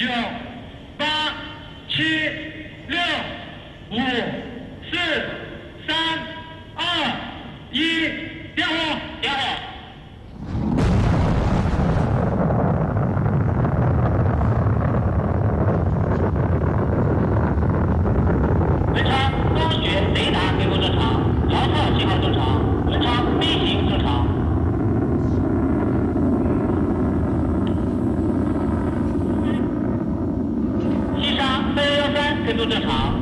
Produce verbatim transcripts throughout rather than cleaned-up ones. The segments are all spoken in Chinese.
九、八、七、六、五、四、三、二、一，点火！点火！文昌光学雷达回复正常，遥测信号正常，文昌飞行正常。西沙三幺幺三跟踪正常。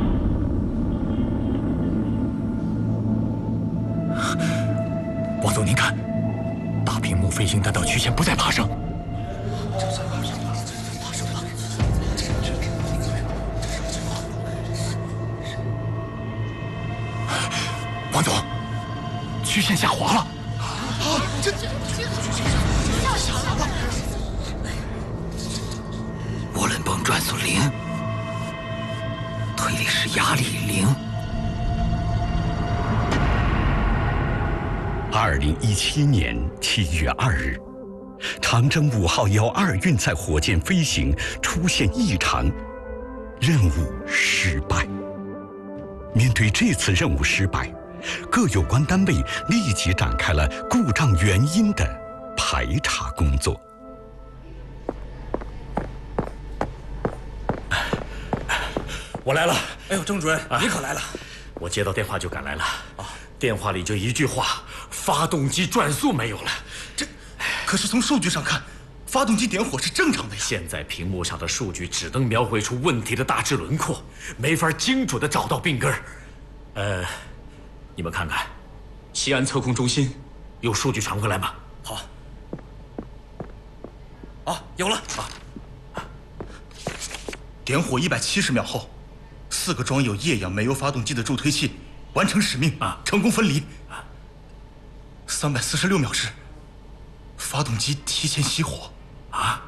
王总，您看，大屏幕飞行弹道曲线不再爬升。王总，曲线下滑了。 啊，这这这要下滑了。 涡轮泵转速零，推力式压力零。 二零一七年七月二日，长征五号遥二运载火箭飞行出现异常，任务失败。面对这次任务失败，各有关单位立即展开了故障原因的排查工作。 我来了。 哎呦，郑主任，你可来了！ 我接到电话就赶来了。啊，电话里就一句话：发动机转速没有了。 这，可是从数据上看，发动机点火是正常的呀。 现在屏幕上的数据只能描绘出问题的大致轮廓，没法精准地找到病根儿。呃，你们看看，西安测控中心有数据传回来吗？ 好。啊，有了啊！点火一百七十秒后，四个装有液氧煤油发动机的助推器完成使命啊，成功分离。三百四十六秒时，发动机提前熄火。 啊！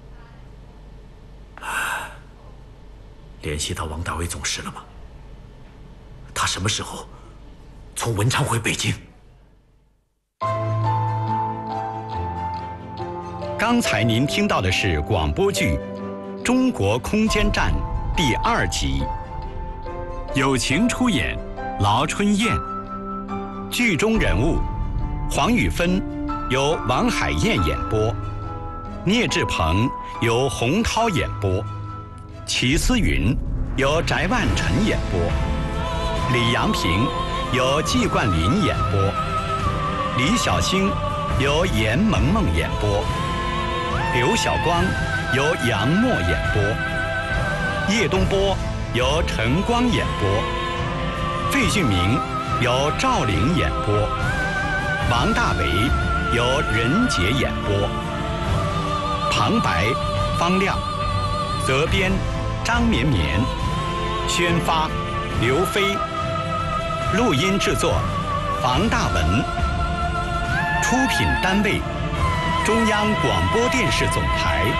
联系到王大为总师了吗？他什么时候从文昌回北京？ 刚才您听到的是广播剧《中国空间站》第二集，友情出演劳春燕，剧中人物黄宇芬由王海燕演播，聂志鹏由洪涛演播，齐思云由翟万晨演播，李阳平由季冠霖演播，李小星由严萌萌演播，刘晓光由杨默演播，叶东波由陈光演播，费俊明由赵玲演播，王大为由任杰演播，旁白方亮，责编张绵绵，宣发刘飞，录音制作房大文，出品单位中央广播电视总台。